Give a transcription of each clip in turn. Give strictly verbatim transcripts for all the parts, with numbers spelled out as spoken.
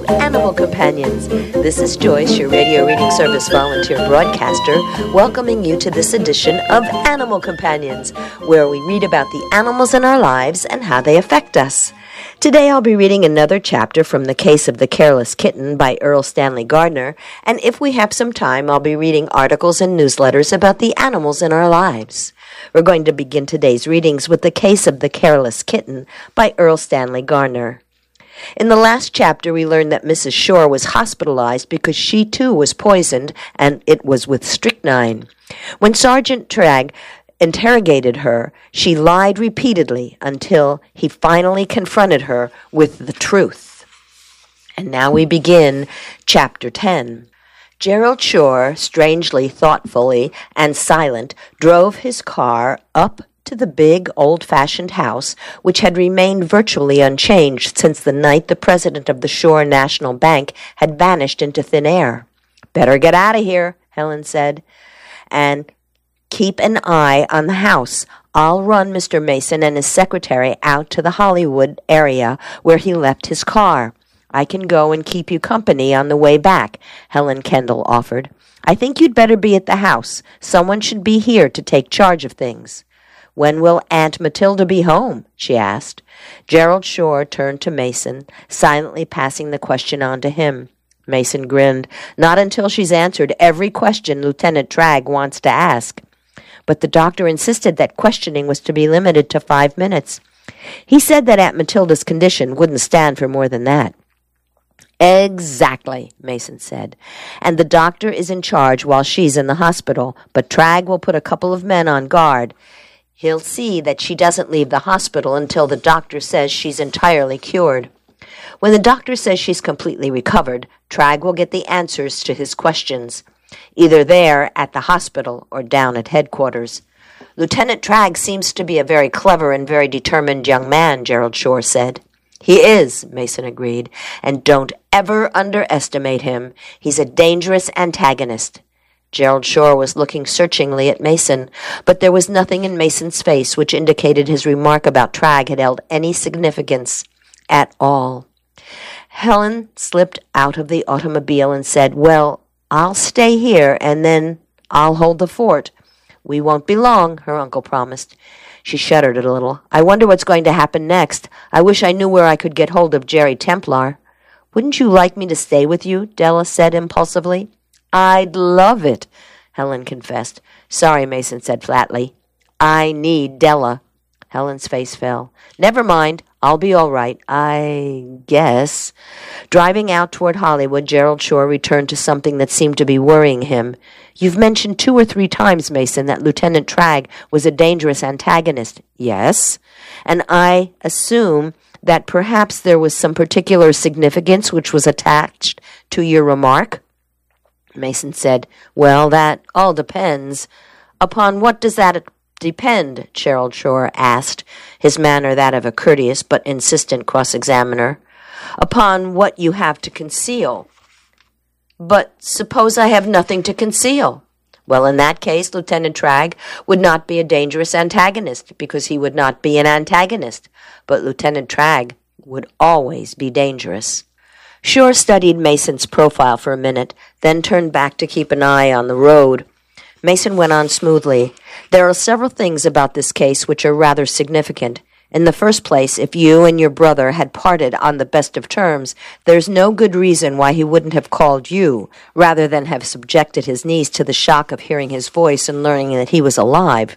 Animal Companions. This is Joyce, your radio reading service volunteer broadcaster, welcoming you to this edition of Animal Companions, where we read about the animals in our lives and how they affect us. Today I'll be reading another chapter from The Case of the Careless Kitten by Erle Stanley Gardner, and if we have some time, I'll be reading articles and newsletters about the animals in our lives. We're going to begin today's readings with The Case of the Careless Kitten by Erle Stanley Gardner. In the last chapter, we learned that Missus Shore was hospitalized because she too was poisoned, and it was with strychnine. When Sergeant Tragg interrogated her, she lied repeatedly until he finally confronted her with the truth. And now we begin Chapter ten. Gerald Shore, strangely thoughtfully and silent, drove his car up to the big, old-fashioned house, which had remained virtually unchanged since the night the president of the Shore National Bank had vanished into thin air. "Better get out of here," Helen said, "and keep an eye on the house. I'll run Mister Mason and his secretary out to the Hollywood area where he left his car. I can go and keep you company on the way back," Helen Kendall offered. "I think you'd better be at the house. Someone should be here to take charge of things." "When will Aunt Matilda be home?" she asked. Gerald Shore turned to Mason, silently passing the question on to him. Mason grinned. "Not until she's answered every question Lieutenant Tragg wants to ask." But the doctor insisted that questioning was to be limited to five minutes. He said that Aunt Matilda's condition wouldn't stand for more than that. "Exactly," Mason said. "And the doctor is in charge while she's in the hospital, but Tragg will put a couple of men on guard. He'll see that she doesn't leave the hospital until the doctor says she's entirely cured. When the doctor says she's completely recovered, Tragg will get the answers to his questions, either there at the hospital or down at headquarters." "Lieutenant Tragg seems to be a very clever and very determined young man," Gerald Shore said. "He is," Mason agreed, "and don't ever underestimate him. He's a dangerous antagonist." Gerald Shore was looking searchingly at Mason, but there was nothing in Mason's face which indicated his remark about Tragg had held any significance at all. Helen slipped out of the automobile and said, "Well, I'll stay here, and then I'll hold the fort." "We won't be long," her uncle promised. She shuddered a little. "I wonder what's going to happen next. I wish I knew where I could get hold of Jerry Templar." "Wouldn't you like me to stay with you?" Della said impulsively. "I'd love it," Helen confessed. "Sorry," Mason said flatly. "I need Della." Helen's face fell. "Never mind. I'll be all right, I guess." Driving out toward Hollywood, Gerald Shore returned to something that seemed to be worrying him. "You've mentioned two or three times, Mason, that Lieutenant Tragg was a dangerous antagonist." "Yes." "And I assume that perhaps there was some particular significance which was attached to your remark?" Mason said, "Well, that all depends." "Upon what does that depend?" Gerald Shore asked, his manner that of a courteous but insistent cross-examiner. "Upon what you have to conceal." "But suppose I have nothing to conceal?" "Well, in that case, Lieutenant Tragg would not be a dangerous antagonist because he would not be an antagonist. But Lieutenant Tragg would always be dangerous." Shore studied Mason's profile for a minute, then turned back to keep an eye on the road. Mason went on smoothly. "There are several things about this case which are rather significant. In the first place, if you and your brother had parted on the best of terms, there's no good reason why he wouldn't have called you, rather than have subjected his niece to the shock of hearing his voice and learning that he was alive.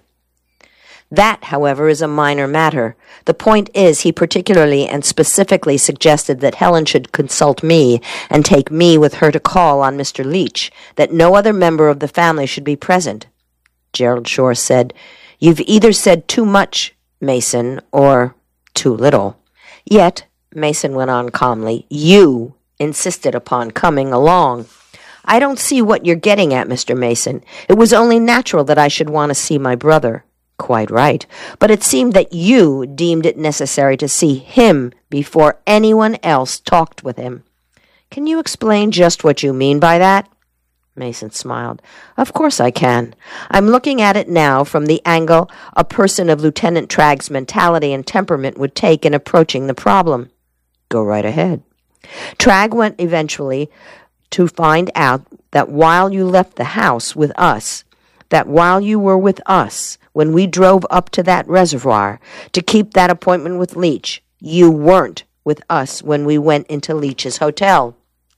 That, however, is a minor matter. The point is he particularly and specifically suggested that Helen should consult me and take me with her to call on Mister Leach, that no other member of the family should be present." Gerald Shore said, "You've either said too much, Mason, or too little." "Yet," Mason went on calmly, "you insisted upon coming along." "I don't see what you're getting at, Mister Mason. It was only natural that I should want to see my brother." "Quite right. But it seemed that you deemed it necessary to see him before anyone else talked with him." "Can you explain just what you mean by that?" Mason smiled. Of course I can. I'm looking at it now from the angle a person of Lieutenant Tragg's mentality and temperament would take in approaching the problem. Go right ahead. Trag went eventually to find out that while you left the house with us, that while you were with us, when we drove up to that reservoir to keep that appointment with Leach, you weren't with us when we went into Leach's hotel.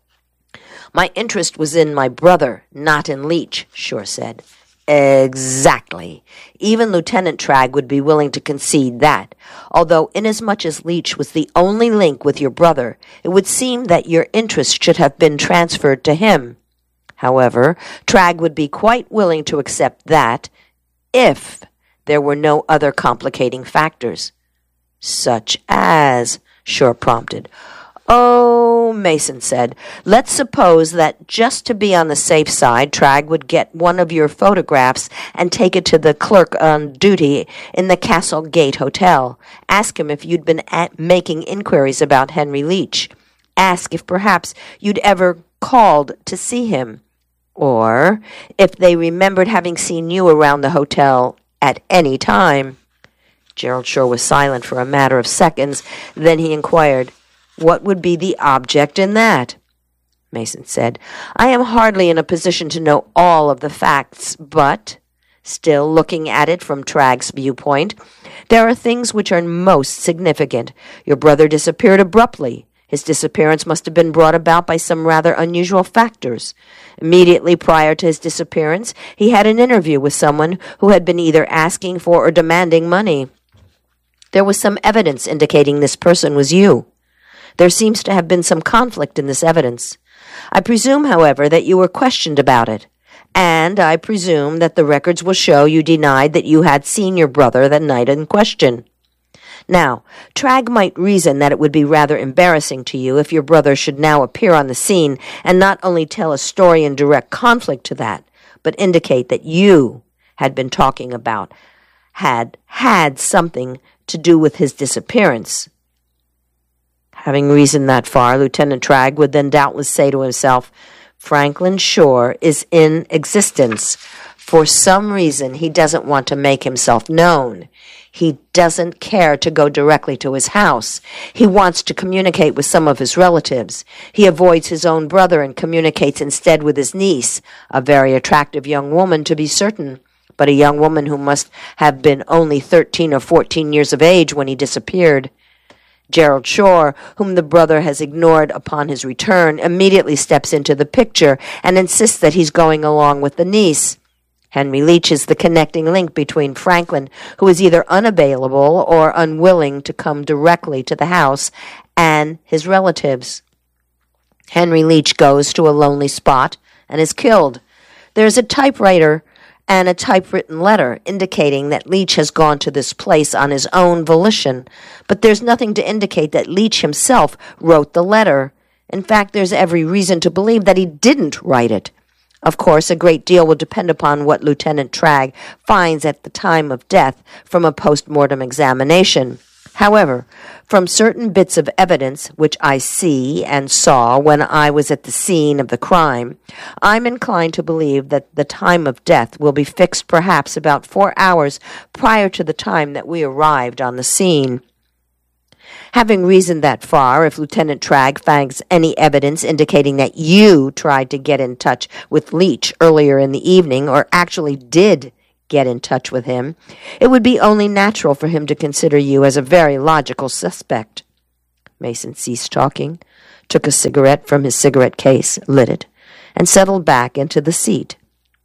My interest was in my brother, not in Leach, Shore said. Exactly. Even Lieutenant Trag would be willing to concede that, although inasmuch as Leach was the only link with your brother, it would seem that your interest should have been transferred to him. However, Trag would be quite willing to accept that if there were no other complicating factors. Such as, Shore prompted. Oh, Mason said, let's suppose that just to be on the safe side, Trag would get one of your photographs and take it to the clerk on duty in the Castle Gate Hotel. Ask him if you'd been at making inquiries about Henry Leach. Ask if perhaps you'd ever called to see him, or if they remembered having seen you around the hotel at any time. Gerald Shore was silent for a matter of seconds. Then he inquired, what would be the object in that? Mason said, I am hardly in a position to know all of the facts, but, still looking at it from Trag's viewpoint, there are things which are most significant. Your brother disappeared abruptly. His disappearance must have been brought about by some rather unusual factors. Immediately prior to his disappearance, he had an interview with someone who had been either asking for or demanding money. There was some evidence indicating this person was you. There seems to have been some conflict in this evidence. I presume, however, that you were questioned about it, and I presume that the records will show you denied that you had seen your brother that night in question. Now, Trag might reason that it would be rather embarrassing to you if your brother should now appear on the scene and not only tell a story in direct conflict to that, but indicate that you had been talking about, had had something to do with his disappearance. Having reasoned that far, Lieutenant Trag would then doubtless say to himself, Franklin Shore is in existence. For some reason, he doesn't want to make himself known. He doesn't care to go directly to his house. He wants to communicate with some of his relatives. He avoids his own brother and communicates instead with his niece, a very attractive young woman to be certain, but a young woman who must have been only thirteen or fourteen years of age when he disappeared. Gerald Shore, whom the brother has ignored upon his return, immediately steps into the picture and insists that he's going along with the niece. Henry Leach is the connecting link between Franklin, who is either unavailable or unwilling to come directly to the house, and his relatives. Henry Leach goes to a lonely spot and is killed. There is a typewriter and a typewritten letter indicating that Leach has gone to this place on his own volition, but there's nothing to indicate that Leach himself wrote the letter. In fact, there's every reason to believe that he didn't write it. Of course, a great deal will depend upon what Lieutenant Trag finds at the time of death from a post-mortem examination. However, from certain bits of evidence which I see and saw when I was at the scene of the crime, I'm inclined to believe that the time of death will be fixed perhaps about four hours prior to the time that we arrived on the scene. Having reasoned that far, if Lieutenant Trag finds any evidence indicating that you tried to get in touch with Leach earlier in the evening, or actually did get in touch with him, it would be only natural for him to consider you as a very logical suspect. Mason ceased talking, took a cigarette from his cigarette case, lit it, and settled back into the seat.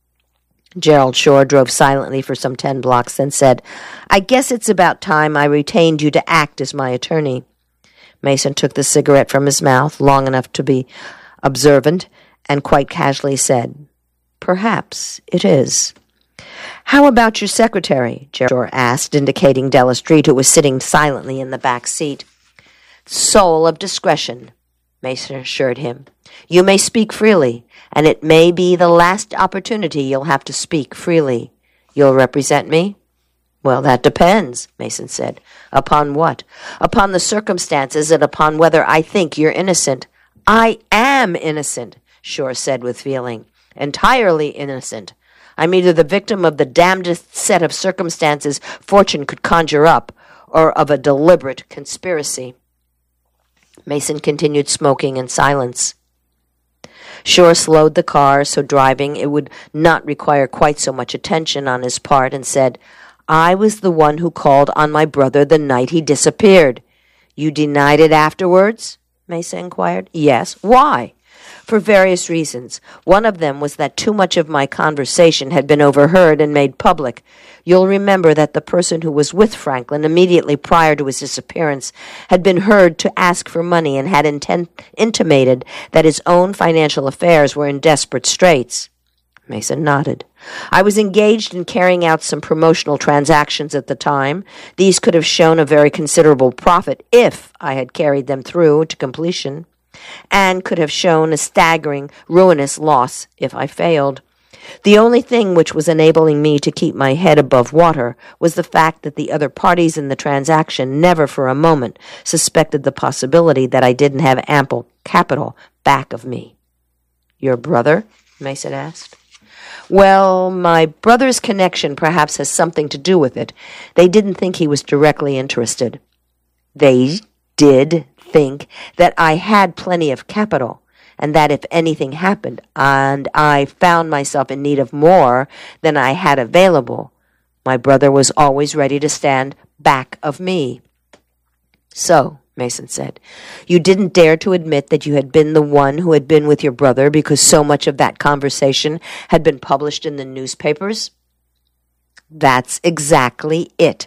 Gerald Shore drove silently for some ten blocks, then said, I guess it's about time I retained you to act as my attorney. Mason took the cigarette from his mouth, long enough to be observant, and quite casually said, Perhaps it is. How about your secretary? Gerald Shore asked, indicating Della Street, who was sitting silently in the back seat. Soul of discretion, Mason assured him. You may speak freely, and it may be the last opportunity you'll have to speak freely. You'll represent me? Well, that depends, Mason said. Upon what? Upon the circumstances and upon whether I think you're innocent. I am innocent, Shore said with feeling. Entirely innocent. I'm either the victim of the damnedest set of circumstances fortune could conjure up, or of a deliberate conspiracy. Mason continued smoking in silence. Shore slowed the car so driving it would not require quite so much attention on his part and said, I was the one who called on my brother the night he disappeared. You denied it afterwards? Mason inquired. Yes. Why? For various reasons. One of them was that too much of my conversation had been overheard and made public. You'll remember that the person who was with Franklin immediately prior to his disappearance had been heard to ask for money and had intent- intimated that his own financial affairs were in desperate straits. Mason nodded. I was engaged in carrying out some promotional transactions at the time. These could have shown a very considerable profit if I had carried them through to completion, and could have shown a staggering, ruinous loss if I failed. The only thing which was enabling me to keep my head above water was the fact that the other parties in the transaction never for a moment suspected the possibility that I didn't have ample capital back of me. Your brother? Mason asked. Well, my brother's connection perhaps has something to do with it. They didn't think he was directly interested. They did think that I had plenty of capital, and that if anything happened and I found myself in need of more than I had available, my brother was always ready to stand back of me. So, Mason said, you didn't dare to admit that you had been the one who had been with your brother because so much of that conversation had been published in the newspapers? That's exactly it.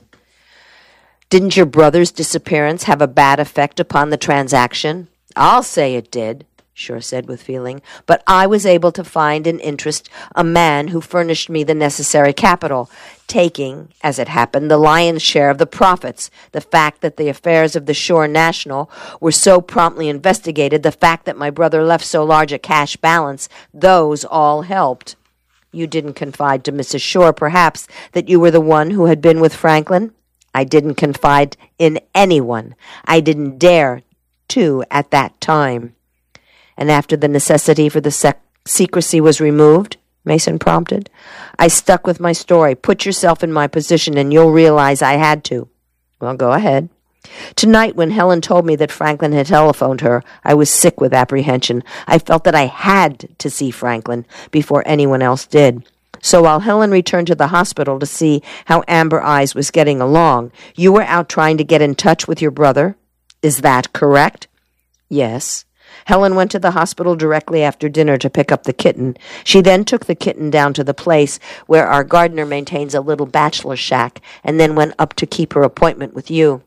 Didn't your brother's disappearance have a bad effect upon the transaction? I'll say it did, Shore said with feeling, but I was able to find and interest a man who furnished me the necessary capital, taking, as it happened, the lion's share of the profits. The fact that the affairs of the Shore National were so promptly investigated, the fact that my brother left so large a cash balance, those all helped. You didn't confide to Missus Shore, perhaps, that you were the one who had been with Franklin? I didn't confide in anyone. I didn't dare to at that time. And after the necessity for the sec- secrecy was removed, Mason prompted, I stuck with my story. Put yourself in my position and you'll realize I had to. Well, go ahead. Tonight, when Helen told me that Franklin had telephoned her, I was sick with apprehension. I felt that I had to see Franklin before anyone else did. So while Helen returned to the hospital to see how Amber Eyes was getting along, you were out trying to get in touch with your brother? Is that correct? Yes. Helen went to the hospital directly after dinner to pick up the kitten. She then took the kitten down to the place where our gardener maintains a little bachelor shack, and then went up to keep her appointment with you.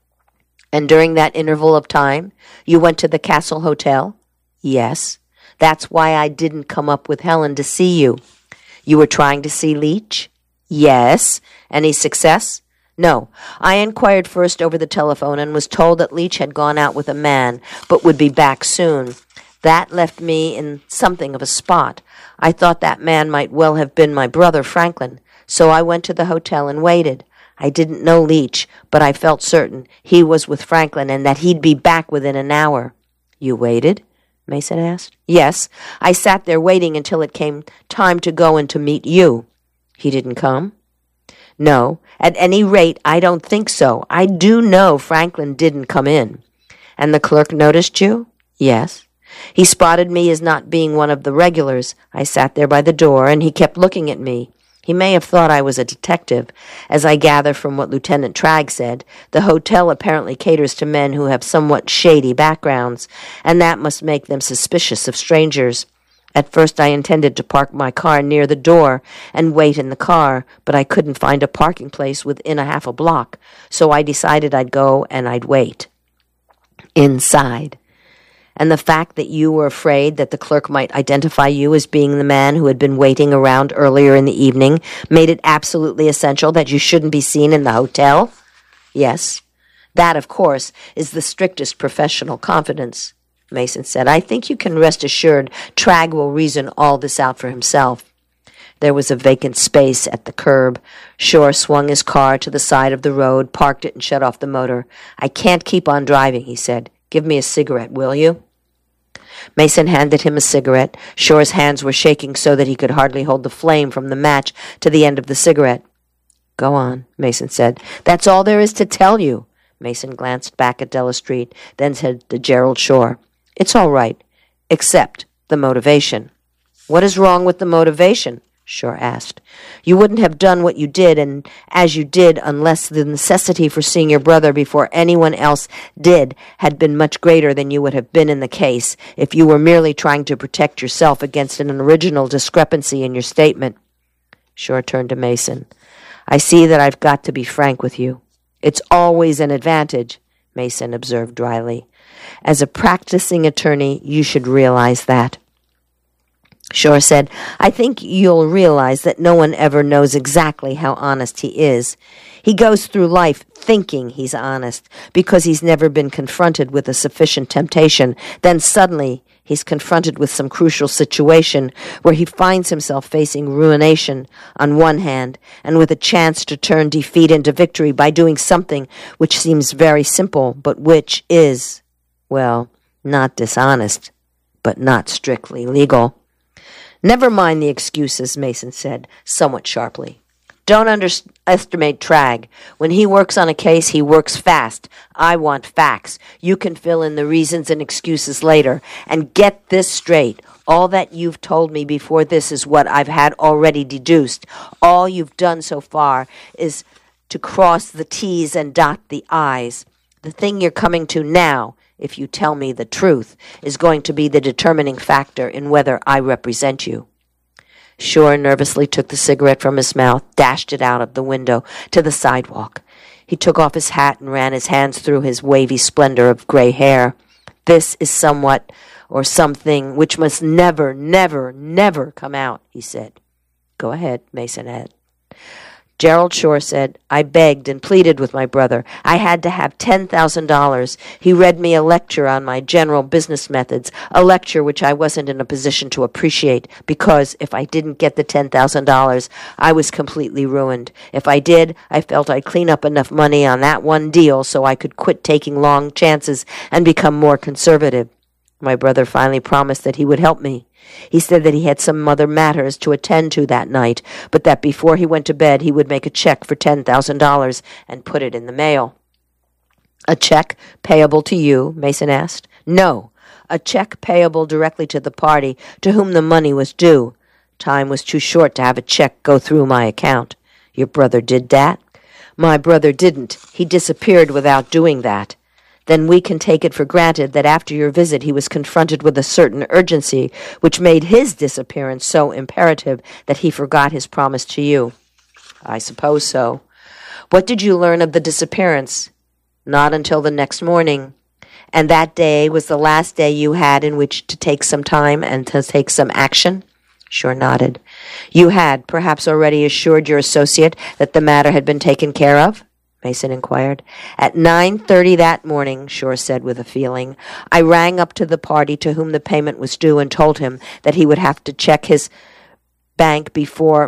And during that interval of time, you went to the Castle Hotel? Yes. That's why I didn't come up with Helen to see you. You were trying to see Leach? Yes. Any success? No. I inquired first over the telephone and was told that Leach had gone out with a man, but would be back soon. That left me in something of a spot. I thought that man might well have been my brother, Franklin, so I went to the hotel and waited. I didn't know Leach, but I felt certain he was with Franklin and that he'd be back within an hour. You waited? Mason asked. Yes, I sat there waiting until it came time to go and to meet you. He didn't come? No, at any rate, I don't think so. I do know Franklin didn't come in. And the clerk noticed you? Yes. He spotted me as not being one of the regulars. I sat there by the door, and he kept looking at me. He may have thought I was a detective. As I gather from what Lieutenant Tragg said, the hotel apparently caters to men who have somewhat shady backgrounds, and that must make them suspicious of strangers. At first I intended to park my car near the door and wait in the car, but I couldn't find a parking place within a half a block, so I decided I'd go and I'd wait. Inside. And the fact that you were afraid that the clerk might identify you as being the man who had been waiting around earlier in the evening made it absolutely essential that you shouldn't be seen in the hotel? Yes. That, of course, is the strictest professional confidence, Mason said. I think you can rest assured Tragg will reason all this out for himself. There was a vacant space at the curb. Shore swung his car to the side of the road, parked it, and shut off the motor. I can't keep on driving, he said. Give me a cigarette, will you? Mason handed him a cigarette. Shore's hands were shaking so that he could hardly hold the flame from the match to the end of the cigarette. Go on, Mason said. That's all there is to tell you. Mason glanced back at Della Street, then said to Gerald Shore, "It's all right, except the motivation." "What is wrong with the motivation?" Shore asked. "You wouldn't have done what you did and as you did unless the necessity for seeing your brother before anyone else did had been much greater than you would have been in the case if you were merely trying to protect yourself against an original discrepancy in your statement." Shore turned to Mason. "I see that I've got to be frank with you." "It's always an advantage," Mason observed dryly. "As a practicing attorney, you should realize that." Shore said, "I think you'll realize that no one ever knows exactly how honest he is. He goes through life thinking he's honest because he's never been confronted with a sufficient temptation. Then suddenly he's confronted with some crucial situation where he finds himself facing ruination on one hand and with a chance to turn defeat into victory by doing something which seems very simple but which is, well, not dishonest, but not strictly legal." "Never mind the excuses," Mason said, somewhat sharply. "Don't underestimate Tragg. When he works on a case, he works fast. I want facts. You can fill in the reasons and excuses later. And get this straight. All that you've told me before this is what I've had already deduced. All you've done so far is to cross the T's and dot the I's. The thing you're coming to now, if you tell me the truth, is going to be the determining factor in whether I represent you." Shore nervously took the cigarette from his mouth, dashed it out of the window to the sidewalk. He took off his hat and ran his hands through his wavy splendor of gray hair. "This is somewhat or something which must never, never, never come out," he said. "Go ahead," Mason added. Gerald Shore said, "I begged and pleaded with my brother. I had to have ten thousand dollars. He read me a lecture on my general business methods, a lecture which I wasn't in a position to appreciate, because if I didn't get the ten thousand dollars, I was completely ruined. If I did, I felt I'd clean up enough money on that one deal so I could quit taking long chances and become more conservative. My brother finally promised that he would help me. He said that he had some other matters to attend to that night, but that before he went to bed he would make a check for ten thousand dollars and put it in the mail." "A check payable to you?" Mason asked. "No, a check payable directly to the party to whom the money was due. Time was too short to have a check go through my account." "Your brother did that?" "My brother didn't. He disappeared without doing that." "Then we can take it for granted that after your visit he was confronted with a certain urgency which made his disappearance so imperative that he forgot his promise to you." "I suppose so." "What did you learn of the disappearance?" "Not until the next morning." "And that day was the last day you had in which to take some time and to take some action?" Shore nodded. "You had perhaps already assured your associate that the matter had been taken care of?" Mason inquired. "At nine thirty that morning," Shore said with a feeling, "I rang up to the party to whom the payment was due and told him that he would have to check his bank before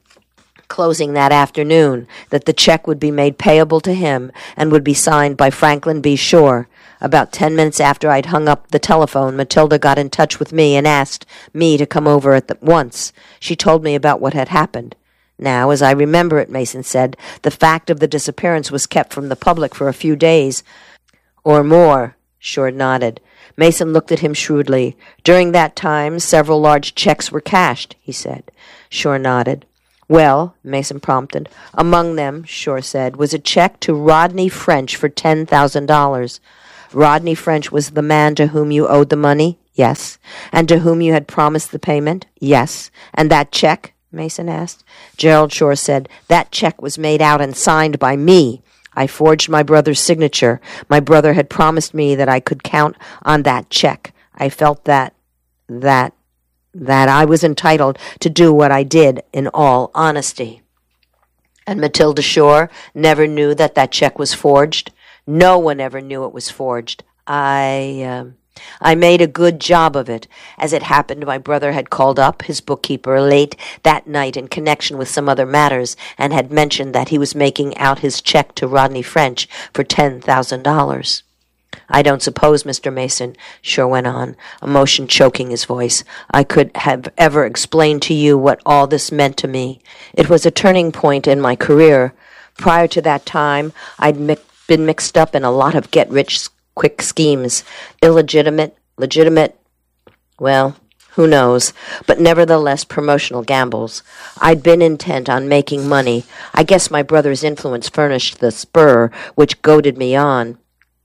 closing that afternoon, that the check would be made payable to him and would be signed by Franklin B. Shore. About ten minutes after I'd hung up the telephone, Matilda got in touch with me and asked me to come over at the once. She told me about what had happened. Now, as I remember it," Mason said, "the fact of the disappearance was kept from the public for a few days." "Or more," Shore nodded. Mason looked at him shrewdly. "During that time, several large checks were cashed," he said. Shore nodded. "Well," Mason prompted. "Among them," Shore said, "was a check to Rodney French for ten thousand dollars. Rodney French was the man to whom you owed the money?" "Yes." "And to whom you had promised the payment?" "Yes." "And that check?" Mason asked. Gerald Shore said, "That check was made out and signed by me. I forged my brother's signature. My brother had promised me that I could count on that check. I felt that, that, that I was entitled to do what I did in all honesty." "And Matilda Shore never knew that that check was forged?" "No one ever knew it was forged. I, uh, I made a good job of it. As it happened, my brother had called up his bookkeeper late that night in connection with some other matters and had mentioned that he was making out his check to Rodney French for ten thousand dollars. "I don't suppose, Mister Mason," Shore went on, emotion choking his voice, "I could have ever explained to you what all this meant to me. It was a turning point in my career. Prior to that time, I'd mi- been mixed up in a lot of get-rich-quick schemes, illegitimate, legitimate, well, who knows, but nevertheless promotional gambles. I'd been intent on making money. I guess my brother's influence furnished the spur which goaded me on.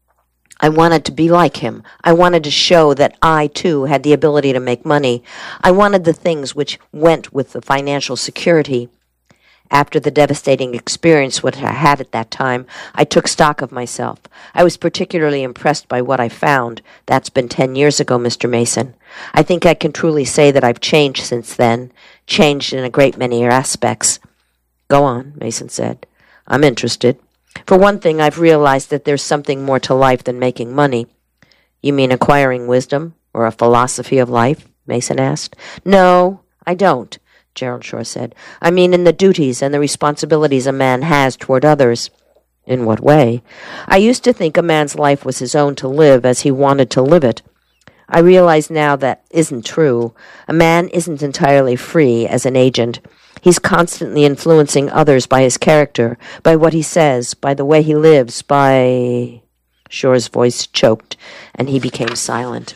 I wanted to be like him. I wanted to show that I, too, had the ability to make money. I wanted the things which went with the financial security. After the devastating experience which I had at that time, I took stock of myself. I was particularly impressed by what I found. That's been ten years ago, Mister Mason. I think I can truly say that I've changed since then, changed in a great many aspects. Go on, Mason said. I'm interested. For one thing, I've realized that there's something more to life than making money. You mean acquiring wisdom or a philosophy of life? Mason asked. No, I don't, Gerald Shore said. I mean in the duties and the responsibilities a man has toward others. In what way? I used to think a man's life was his own to live as he wanted to live it. I realize now that isn't true. A man isn't entirely free as an agent. He's constantly influencing others by his character, by what he says, by the way he lives, by... Shore's voice choked, and he became silent.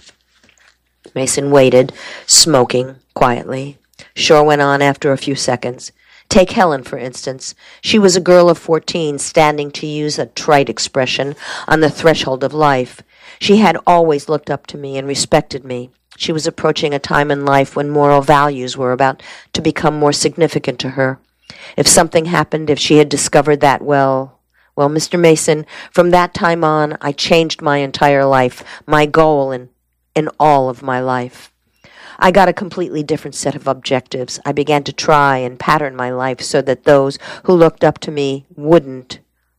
Mason waited, smoking, quietly. Shore went on after a few seconds. Take Helen, for instance. She was a girl of fourteen, standing, to use a trite expression, on the threshold of life. She had always looked up to me and respected me. She was approaching a time in life when moral values were about to become more significant to her. If something happened, if she had discovered that, well, well, Mister Mason, from that time on, I changed my entire life, my goal in, in all of my life. I got a completely different set of objectives. I began to try and pattern my life so that those who looked up to me wouldn't.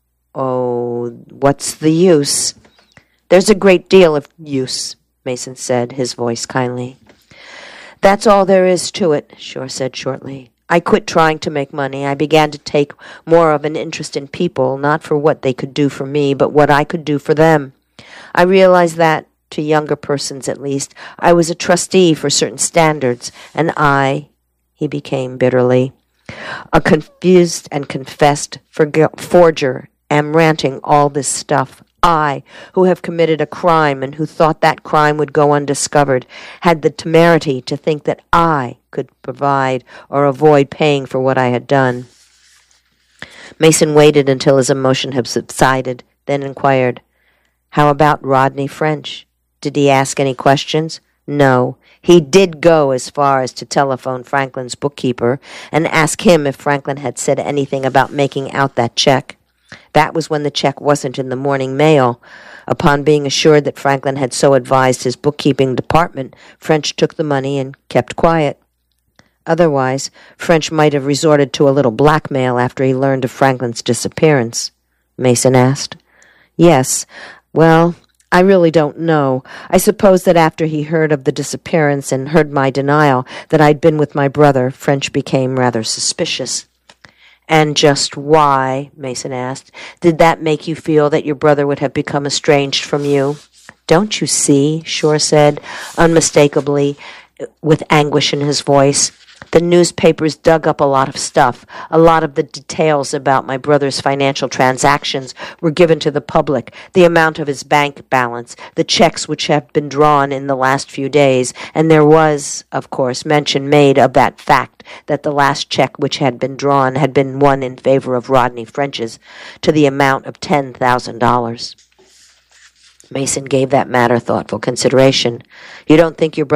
Oh, what's the use? There's a great deal of use, Mason said, his voice kindly. That's all there is to it, Shore said shortly. I quit trying to make money. I began to take more of an interest in people, not for what they could do for me, but what I could do for them. I realized that, to younger persons at least, I was a trustee for certain standards, and I, he became bitterly, a confused and confessed forger, am ranting all this stuff. I, who have committed a crime and who thought that crime would go undiscovered, had the temerity to think that I could provide or avoid paying for what I had done. Mason waited until his emotion had subsided, then inquired, How about Rodney French? Did he ask any questions? No. He did go as far as to telephone Franklin's bookkeeper and ask him if Franklin had said anything about making out that check. That was when the check wasn't in the morning mail. Upon being assured that Franklin had so advised his bookkeeping department, French took the money and kept quiet. Otherwise, French might have resorted to a little blackmail after he learned of Franklin's disappearance, Mason asked. Yes. Well, I really don't know. I suppose that after he heard of the disappearance and heard my denial that I'd been with my brother, French became rather suspicious. And just why, Mason asked, did that make you feel that your brother would have become estranged from you? Don't you see, Shore said, unmistakably, with anguish in his voice. The newspapers dug up a lot of stuff. A lot of the details about my brother's financial transactions were given to the public, the amount of his bank balance, the checks which have been drawn in the last few days, and there was, of course, mention made of that fact that the last check which had been drawn had been one in favor of Rodney French's to the amount of ten thousand dollars. Mason gave that matter thoughtful consideration. You don't think your brother